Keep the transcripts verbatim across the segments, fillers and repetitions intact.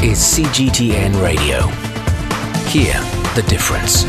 is C G T N Radio. Hear the difference.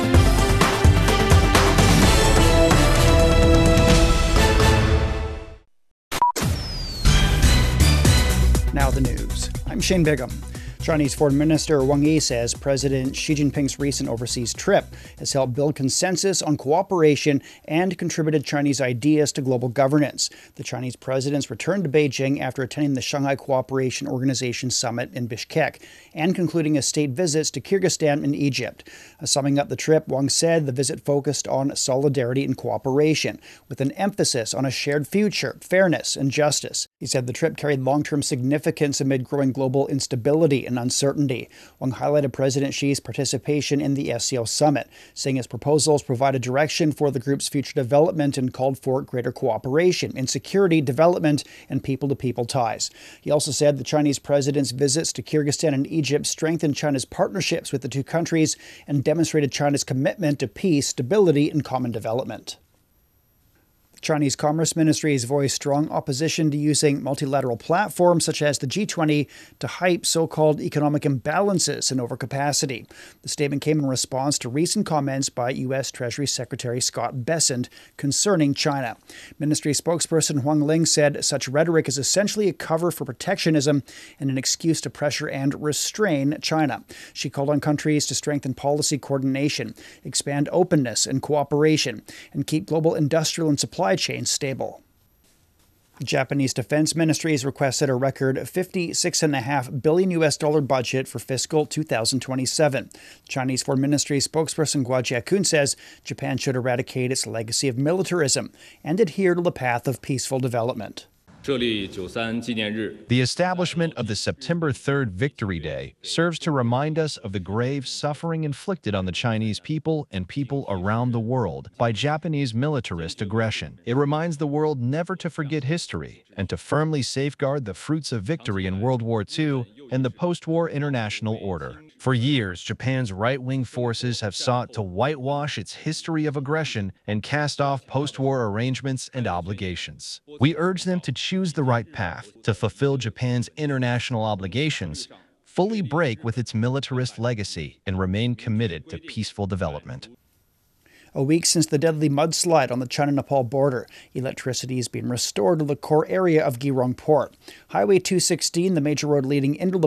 Now the news. I'm Shane Bigham. Chinese Foreign Minister Wang Yi says President Xi Jinping's recent overseas trip has helped build consensus on cooperation and contributed Chinese ideas to global governance. The Chinese president's returned to Beijing after attending the Shanghai Cooperation Organization summit in Bishkek and concluding a state visits to Kyrgyzstan and Egypt. Uh, summing up the trip, Wang said the visit focused on solidarity and cooperation, with an emphasis on a shared future, fairness, and justice. He said the trip carried long-term significance amid growing global instability and uncertainty. Wang highlighted President Xi's participation in the S C O summit, saying his proposals provide a direction for the group's future development and called for greater cooperation in security, development, and people-to-people ties. He also said the Chinese president's visits to Kyrgyzstan and Egypt strengthened China's partnerships with the two countries and demonstrated China's commitment to peace, stability, and common development. Chinese Commerce Ministry has voiced strong opposition to using multilateral platforms such as the G twenty to hype so-called economic imbalances and overcapacity. The statement came in response to recent comments by U S Treasury Secretary Scott Bessent concerning China. Ministry spokesperson Huang Ling said such rhetoric is essentially a cover for protectionism and an excuse to pressure and restrain China. She called on countries to strengthen policy coordination, expand openness and cooperation, and keep global industrial and supply chain stable. The Japanese Defense Ministry has requested a record fifty-six point five billion U S dollar budget for fiscal two thousand twenty-seven. Chinese Foreign Ministry spokesperson Guo Jiakun says Japan should eradicate its legacy of militarism and adhere to the path of peaceful development. The establishment of the September third Victory Day serves to remind us of the grave suffering inflicted on the Chinese people and people around the world by Japanese militarist aggression. It reminds the world never to forget history and to firmly safeguard the fruits of victory in World War Two and the post-war international order. For years, Japan's right-wing forces have sought to whitewash its history of aggression and cast off post-war arrangements and obligations. We urge them to choose the right path, to fulfill Japan's international obligations, fully break with its militarist legacy, and remain committed to peaceful development. A week since the deadly mudslide on the China-Nepal border, electricity is being restored to the core area of Girong Port. Highway two sixteen, the major road leading into the